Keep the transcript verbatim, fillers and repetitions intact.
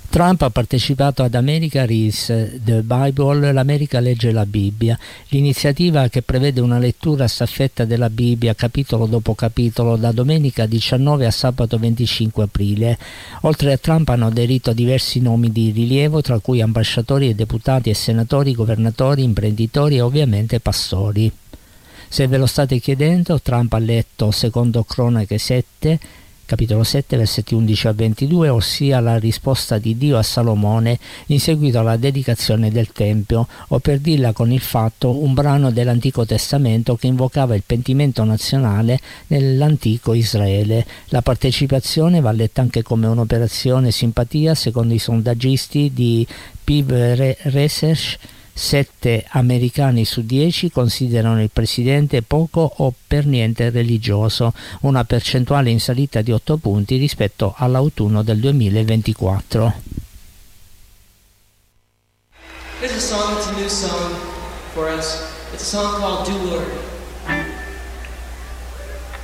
Trump ha partecipato ad America Reads the Bible, l'America legge la Bibbia, l'iniziativa che prevede una lettura a staffetta della Bibbia capitolo dopo capitolo da domenica diciannove a sabato venticinque aprile. Oltre a Trump hanno aderito diversi nomi di rilievo, tra cui ambasciatori e deputati e senatori, governatori, imprenditori e ovviamente pastori. Se ve lo state chiedendo, Trump ha letto secondo Cronache sette, capitolo sette, versetti undici a ventidue, ossia la risposta di Dio a Salomone in seguito alla dedicazione del Tempio, o per dirla con il fatto, un brano dell'Antico Testamento che invocava il pentimento nazionale nell'antico Israele. La partecipazione va letta anche come un'operazione simpatia, secondo i sondaggisti di Pew Research. Sette americani su dieci considerano il presidente poco o per niente religioso, una percentuale in salita di otto punti rispetto all'autunno del duemilaventiquattro. Here's a song, it's a new song for us. It's a song called Do Lord.